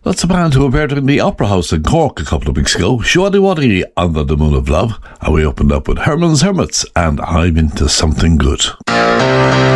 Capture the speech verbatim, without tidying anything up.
That's a band who appeared in the Opera House in Cork a couple of weeks ago. Shwaddy Waddy Under the Moon of Love. And we opened up with Herman's Hermits and I'm Into Something Good.